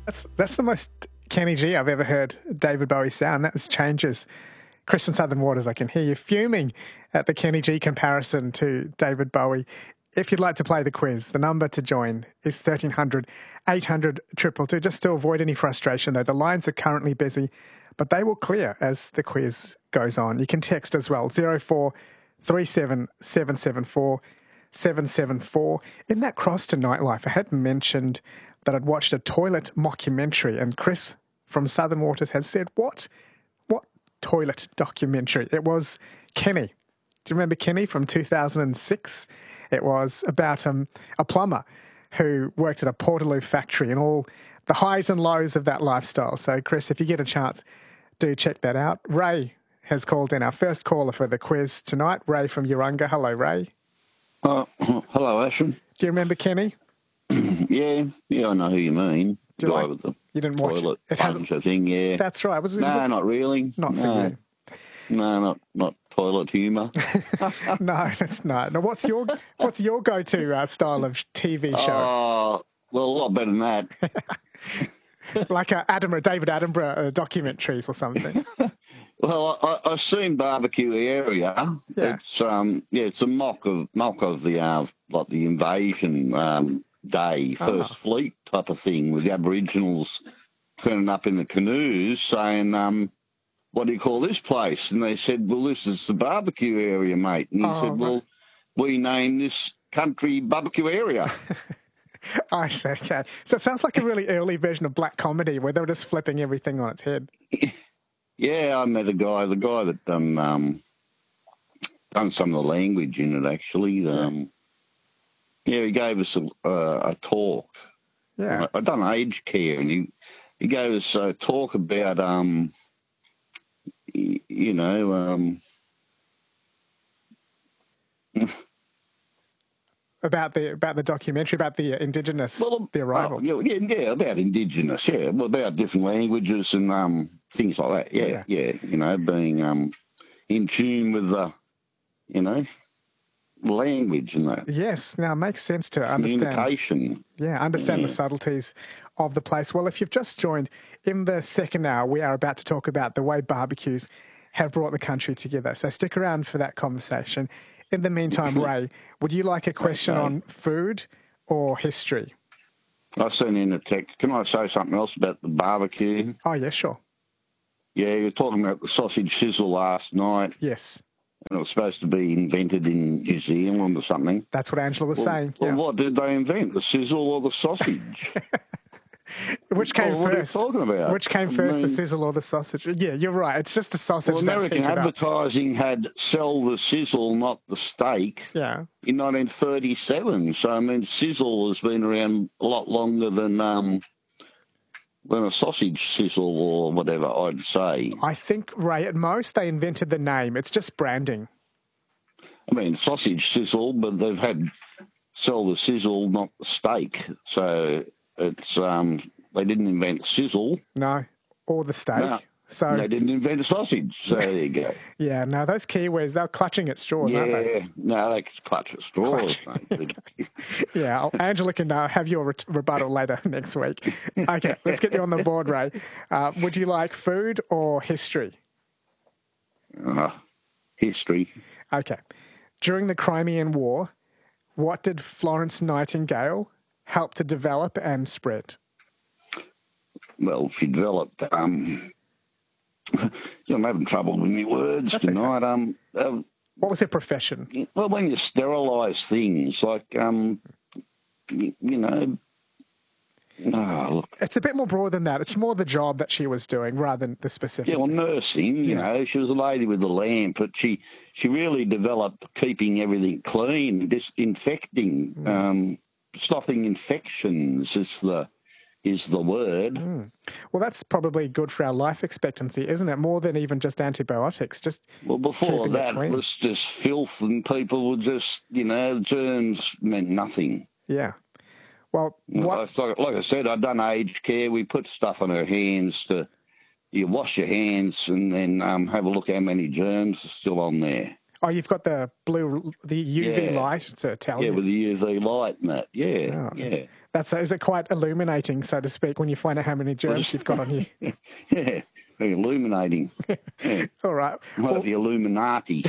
That's the most Kenny G I've ever heard David Bowie sound. That changes. Chris in Southern Waters, I can hear you fuming at the Kenny G comparison to David Bowie. If you'd like to play the quiz, the number to join is 1300 800 222. Just to avoid any frustration, though, the lines are currently busy, but they will clear as the quiz goes on. You can text as well, 0437 774 774. In that cross to nightlife, I had mentioned that I'd watched a toilet mockumentary, and Chris from Southern Waters had said, What toilet documentary? It was Kenny. Do you remember Kenny from 2006? It was about a plumber who worked at a Portaloo factory and all the highs and lows of that lifestyle. So, Chris, if you get a chance, do check that out. Ray has called in, our first caller for the quiz tonight. Ray from Urunga. Hello, Ray. Hello, Ashton. Do you remember Kenny? Yeah, I know who you mean. Do you with the you didn't watch toilet it? plunger thing, yeah. That's right. No, not really. Not for you. No, not toilet humour. No, that's not. Now, what's your go-to style of TV show? Well, a lot better than that. Like David Attenborough documentaries or something. Well, I've seen Barbecue Area. Yeah. It's a mock of the like the invasion day, First Fleet type of thing, with the Aboriginals turning up in the canoes saying, what do you call this place? And they said, well, this is the barbecue area, mate. And he said, well, we named this country Barbecue Area. I see, okay. So it sounds like a really early version of black comedy where they were just flipping everything on its head. Yeah, I met the guy that done some of the language in it, actually. He gave us a talk. Yeah. I done aged care, and he gave us a talk about, about the documentary, about the Indigenous, the arrival. About Indigenous, about different languages and things like that. Yeah. Being in tune with the, language and that. Yes, now it makes sense to understand. Communication. Yeah, understand the subtleties of the place. Well, if you've just joined, in the second hour, we are about to talk about the way barbecues have brought the country together. So stick around for that conversation. In the meantime, Ray, would you like a question on food or history? I've seen in the text. Can I say something else about the barbecue? Oh, yeah, sure. Yeah, you were talking about the sausage sizzle last night. Yes. And it was supposed to be invented in New Zealand or something. That's what Angela was saying. Well, what did they invent, the sizzle or the sausage? Which came first? What are you talking about? Which came first, the sizzle or the sausage? Yeah, you're right. It's just a sausage. Well, American advertising had sell the sizzle, not the steak. Yeah. In 1937. So, I mean, sizzle has been around a lot longer than a sausage sizzle or whatever, I'd say. I think, Ray, at most they invented the name. It's just branding. I mean, sausage sizzle, but they've had sell the sizzle, not the steak. So it's they didn't invent sizzle. No, or the steak. No, so they didn't invent the sausage. So there you go. Yeah, no, those Kiwis, they're clutching at straws, aren't they? Yeah, no, they clutch at straws, mate. Yeah, Angela can have your rebuttal later next week. Okay, let's get you on the board, Ray. Would you like food or history? History. Okay. During the Crimean War, what did Florence Nightingale help to develop and spread? Well, she developed... I'm having trouble with my words tonight. Okay. What was her profession? Well, when you sterilise things, like, look. It's a bit more broad than that. It's more the job that she was doing rather than the specific. Yeah, well, nursing, you know, she was a lady with a lamp, but she really developed keeping everything clean, disinfecting, stopping infections is the word. Well, that's probably good for our life expectancy, isn't it? More than even just antibiotics. Well, before that, it was just filth, and people were just, germs meant nothing. Yeah. Well, like I said, I've done aged care. We put stuff on her hands you wash your hands and then have a look how many germs are still on there. Oh, you've got the UV light to tell you. Yeah, with the UV light and that. Yeah, yeah. Is it quite illuminating, so to speak, when you find out how many germs you've got on you? Yeah, very illuminating. Yeah. All right. Like the Illuminati.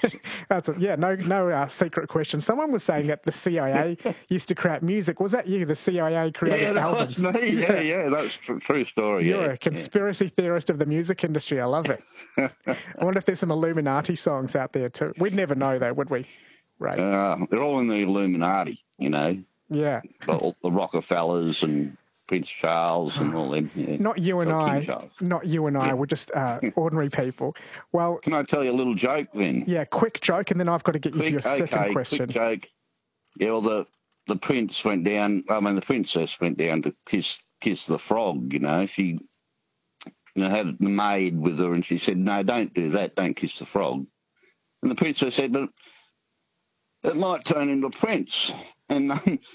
No secret question. Someone was saying that the CIA used to create music. Was that you? The CIA created albums? Yeah, that was me. Yeah, that's a true story. You're a conspiracy theorist of the music industry. I love it. I wonder if there's some Illuminati songs out there too. We'd never know though, would we? Right. They're all in the Illuminati, you know. Yeah. The Rockefellers and Prince Charles and all them. Yeah. Not you and I. Not you and I. Yeah. We're just ordinary people. Well, can I tell you a little joke then? Yeah, quick joke, and then I've got to get you to your second question. Quick joke. Yeah, well, the prince went down. I mean, the princess went down to kiss the frog. You know, she had the maid with her, and she said, "No, don't do that. Don't kiss the frog." And the princess said, "But it might turn into a prince." And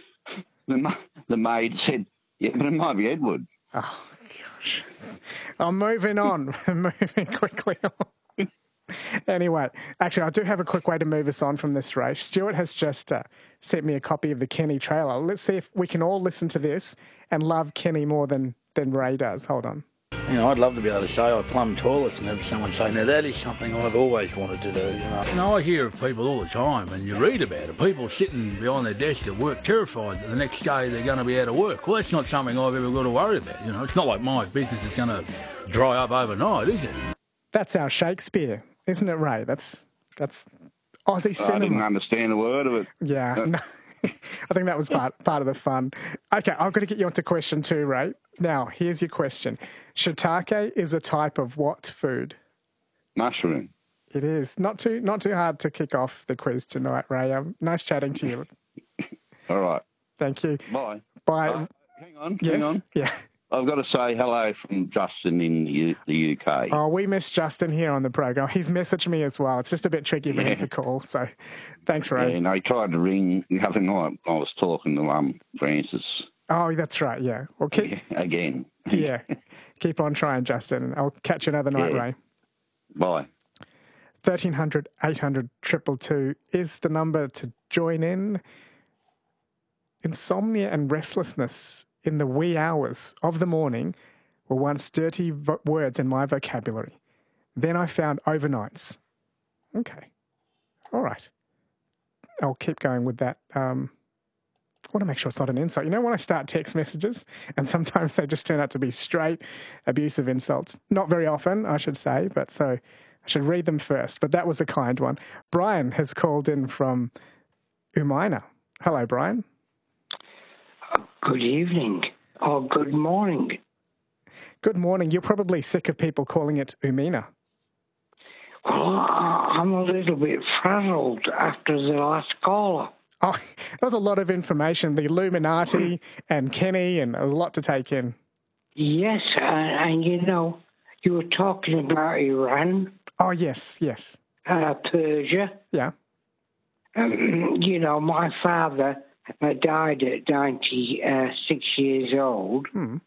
the maid said, "Yeah, but it might be Edward." Oh, gosh. I'm moving on. Moving quickly on. Anyway, actually, I do have a quick way to move us on from this race. Stuart has just sent me a copy of the Kenny trailer. Let's see if we can all listen to this and love Kenny more than Ray does. Hold on. You know, I'd love to be able to say I plumb toilets and have someone say, now that is something I've always wanted to do, you know. I hear of people all the time, and you read about it, people sitting behind their desk at work terrified that the next day they're going to be out of work. Well, that's not something I've ever got to worry about, you know. It's not like my business is going to dry up overnight, is it? That's our Shakespeare, isn't it, Ray? That's Aussie cinema. I didn't understand a word of it. Yeah, no. I think that was part of the fun. Okay, I've got to get you onto question 2, Ray. Now, here's your question. Shiitake is a type of what food? Mushroom. It is. Not too hard to kick off the quiz tonight, Ray. Nice chatting to you. All right. Thank you. Bye. Bye. Hang on. Yes? Hang on. Yeah. I've got to say hello from Justin in the UK. Oh, we miss Justin here on the program. He's messaged me as well. It's just a bit tricky for him to call. So thanks, Ray. Yeah, no, he tried to ring the other night. I was talking to Francis. Oh, that's right, yeah. Well, again. Yeah. Keep on trying, Justin. I'll catch you another night, Ray. Bye. 1300 800 222 is the number to join in. Insomnia and restlessness in the wee hours of the morning were once dirty words in my vocabulary. Then I found overnights. Okay. All right. I'll keep going with that. I want to make sure it's not an insult. You know when I start text messages and sometimes they just turn out to be straight abusive insults? Not very often, I should say, but so I should read them first. But that was a kind one. Brian has called in from Umina. Hello, Brian. Good evening or good morning. Good morning. You're probably sick of people calling it Umina. Well, I'm a little bit frazzled after the last caller. Oh, there was a lot of information, the Illuminati and Kenny, and there was a lot to take in. Yes, and you know, you were talking about Iran. Oh, yes. Persia. Yeah. You know, my father died at 96 years old, and,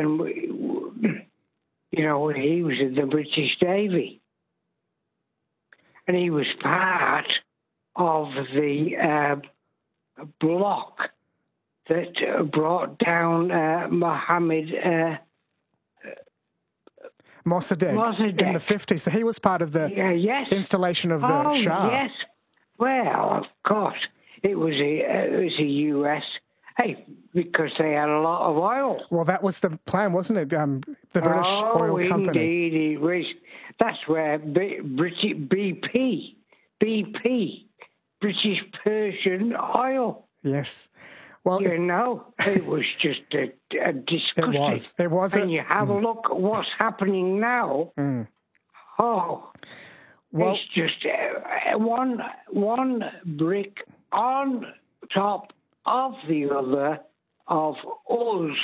you know, he was in the British Navy. And he was part of the bloc that brought down Mohammed Mossadegh in the 50s. So he was part of the installation of the Shah. Yes. Well, of course. It was a U.S. because they had a lot of oil. Well, that was the plan, wasn't it? The British Oil Company. Indeed, it was. That's where BP, British Persian Oil. Yes. Well, you know, it was just a disgusting. It was. And you have a look at what's happening now. Oh, well, it's just one brick on top of the other of us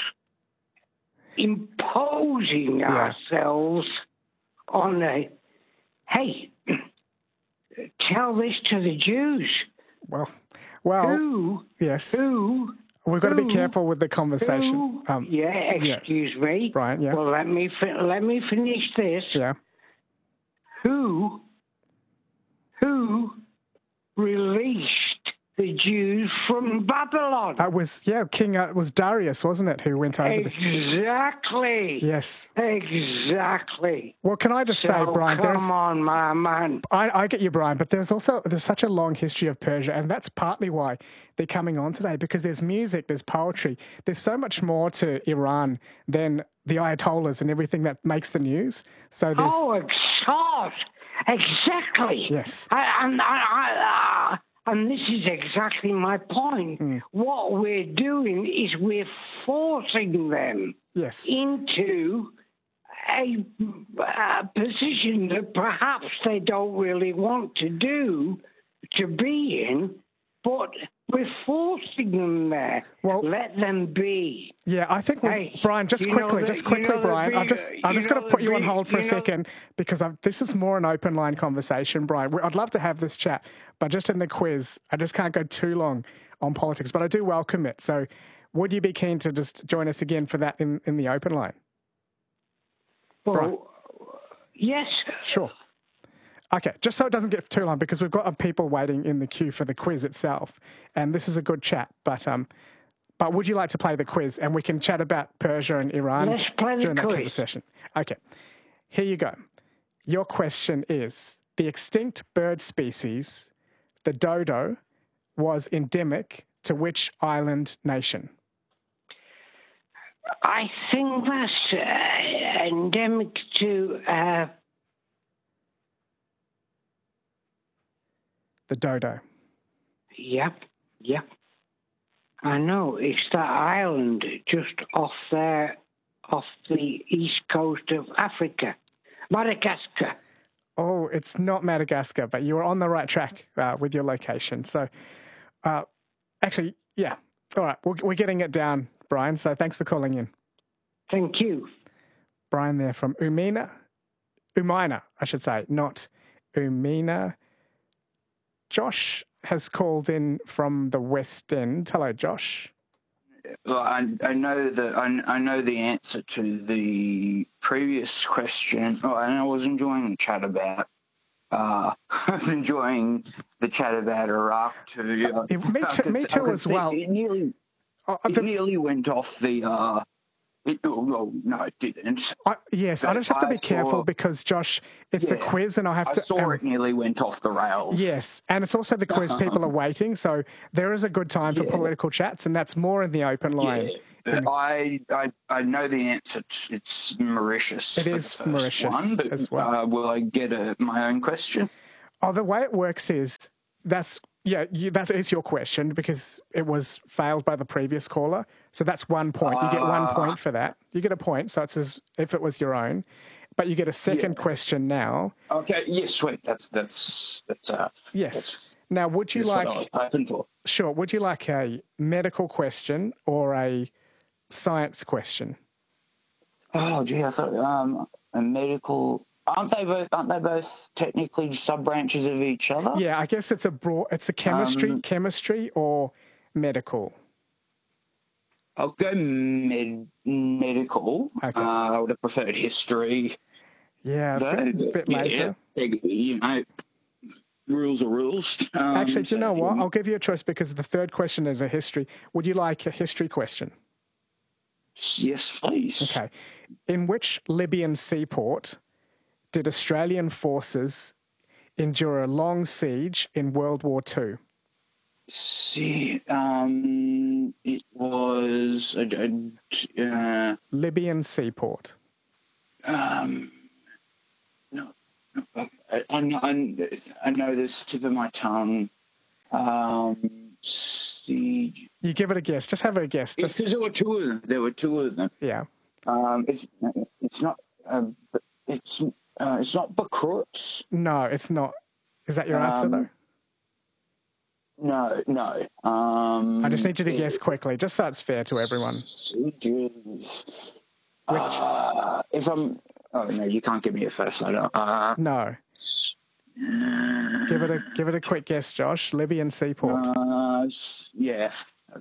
imposing ourselves on hey, tell this to the Jews. Well, yes. We've got to be careful with the conversation. Excuse me, Brian. Yeah. Well, let me finish this. Yeah. Who released the the Jews from Babylon. That was, King, it was Darius, wasn't it, who went over Exactly. Yes. Exactly. Well, can I just say, Brian, come on, my man. I get you, Brian, but there's such a long history of Persia, and that's partly why they're coming on today, because there's music, there's poetry, there's so much more to Iran than the Ayatollahs and everything that makes the news. So there's... Oh, exactly. Yes. And this is exactly my point. What we're doing is we're forcing them into a position that perhaps they don't really want to be in, but we're forcing them there. Well, let them be. Yeah, I think, Brian, just quickly, Brian, I'm just going to put you on hold for a second, because this is more an open line conversation, Brian. I'd love to have this chat, but just in the quiz, I just can't go too long on politics, but I do welcome it. So would you be keen to just join us again for that in the open line? Well, Brian? Yes. Sure. Okay, just so it doesn't get too long, because we've got people waiting in the queue for the quiz itself, and this is a good chat. But would you like to play the quiz, and we can chat about Persia and Iran during that conversation? Okay, here you go. Your question is, the extinct bird species, the dodo, was endemic to which island nation? I think that's endemic to... The dodo. Yep. I know. It's that island just off the east coast of Africa. Madagascar. Oh, it's not Madagascar, but you were on the right track with your location. So, actually, yeah. All right, we're getting it down, Brian, so thanks for calling in. Thank you. Brian there from Umina, I should say, not Umina. Josh has called in from the West End. Hello, Josh. Well, I know the answer to the previous question. Oh, and I was enjoying the chat about. I was enjoying the chat about Iraq too. Me too as well. It nearly went off the. No, it didn't. Yes, I just have to be careful because, Josh, it's the quiz and I saw it nearly went off the rails. Yes, and it's also the quiz. People are waiting, so there is a good time for political chats, and that's more in the open line. Yeah. I know the answer. It's Mauritius. It is Mauritius as well. Will I get my own question? Oh, the way it works is that is your question because it was failed by the previous caller. So that's 1 point. You get 1 point for that. You get a point. So it's as if it was your own, but you get a second question now. Okay. Yes. Sweet. That's yes. Now, would you like? What I was hoping for. Sure. Would you like a medical question or a science question? Oh, gee, I thought a medical. Aren't they both technically sub-branches of each other? Yeah, I guess it's a chemistry or medical. I'll go medical. Okay. I would have preferred history. Yeah, a bit later. Yeah, rules are rules. Actually, do you know what? I'll give you a choice because the third question is a history. Would you like a history question? Yes, please. Okay. In which Libyan seaport did Australian forces endure a long siege in World War II? It was Libyan seaport. No, I know this tip of my tongue. Siege. You give it a guess. Just have a guess. Because there were two of them. Yeah. It's not. It's not Beirut. No, it's not. Is that your answer though? No. I just need you to guess quickly, just so it's fair to everyone. If I'm, no, you can't give me a first letter. No. Give it a quick guess, Josh. Libyan seaport. Yeah.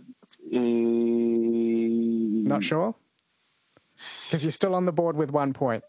Not sure? Because you're still on the board with 1 point.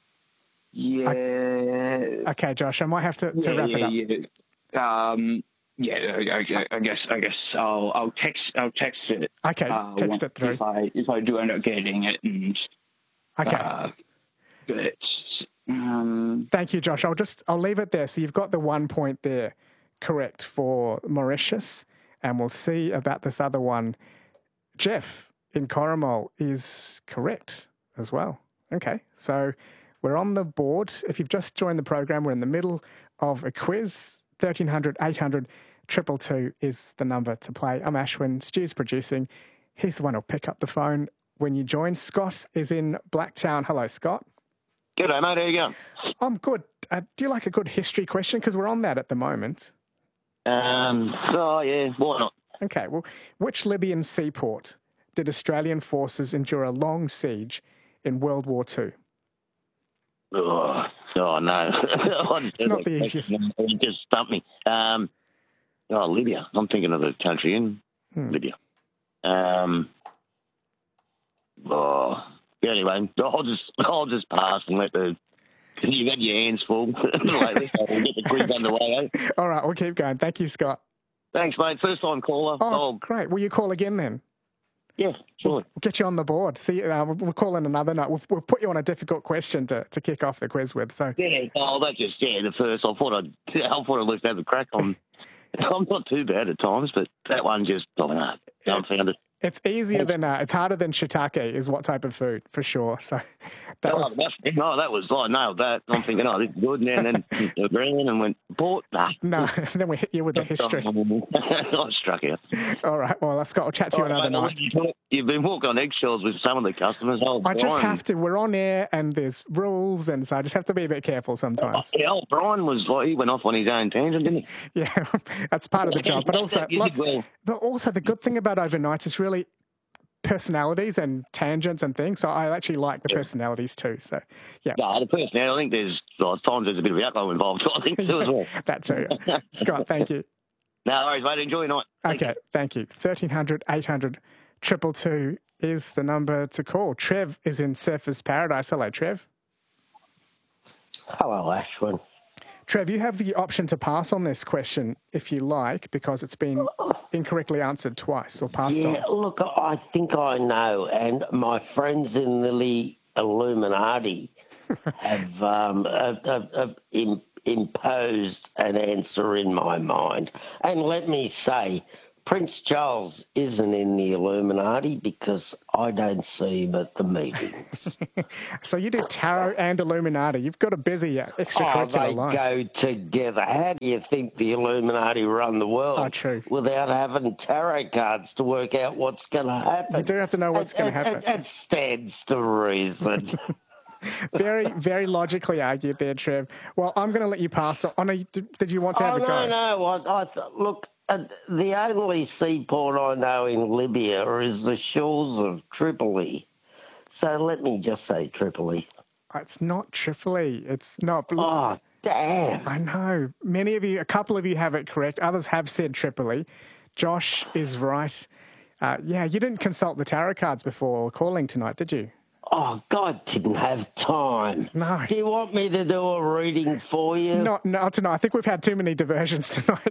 Yeah. Okay, Josh, I might have to wrap it up. Yeah. Yeah, I guess I'll text it. Okay, text it through. If I do end up getting it, and okay. But thank you, Josh. I'll leave it there. So you've got the 1 point there, correct, for Mauritius, and we'll see about this other one. Jeff in Coromol is correct as well. Okay, so we're on the board. If you've just joined the program, we're in the middle of a quiz. 1300 800 222 is the number to play. I'm Ashwin. Stu's producing. He's the one who'll pick up the phone when you join. Scott is in Blacktown. Hello, Scott. G'day, mate. How you going? I'm good. Do you like a good history question? Because we're on that at the moment. Oh, yeah. Why not? Okay. Well, which Libyan seaport did Australian forces endure a long siege in World War II? Oh no. It's not the easiest. You just stumped me. Libya. I'm thinking of the country in Libya. Anyway, I'll just pass and let the. You've had your hands full lately, so we'll get the quiz underway. Eh? All right, we'll keep going. Thank you, Scott. Thanks, mate. First time caller. Oh, great. Will you call again then? Yeah, sure. We'll get you on the board. See, we'll call in another night. We'll put you on a difficult question to kick off the quiz with. So yeah, the first. I thought I'd at least have a crack on. I'm not too bad at times, but that one just I found it. It's easier than it's harder than shiitake is what type of food for sure. So I nailed that. I'm thinking, this is good, and then the green and went port. Nah. No, then we hit you with the history. I struck out. All right, well, Scott, I'll chat to you another night. You've been walking on eggshells with some of the customers. I just have to. We're on air, and there's rules, and so I just have to be a bit careful sometimes. Old Brian he went off on his own tangent, didn't he? Yeah, that's part of the job. But also, the good thing about overnight is really personalities and tangents and things. So I actually like the personalities too. So yeah. No, the personality. I think there's times there's a bit of alcohol involved. I think too as well. That too. Scott, thank you. No worries, mate. Enjoy your night. Okay, thank you. 1300 800 222 is the number to call. Trev is in Surfers Paradise. Hello, Trev. Hello, Ashwin. Trev, you have the option to pass on this question if you like, because it's been incorrectly answered twice or passed on. Yeah, look, I think I know, and my friends in the Illuminati have imposed an answer in my mind. And let me say, Prince Charles isn't in the Illuminati because I don't see him at the meetings. So you do tarot and Illuminati. You've got a busy extracurricular life. They go together. How do you think the Illuminati run the world? Oh, true. Without having tarot cards to work out what's going to happen. You do have to know what's going to happen. It stands to reason. Very, very logically argued there, Trev. Well, I'm going to let you pass. Did you want to have a go? No. Look, the only seaport I know in Libya is the shores of Tripoli. So let me just say Tripoli. It's not Tripoli. It's not. Oh, damn. I know. A couple of you have it correct. Others have said Tripoli. Josh is right. You didn't consult the tarot cards before calling tonight, did you? Oh, God didn't have time. No. Do you want me to do a reading for you? Not tonight. I think we've had too many diversions tonight.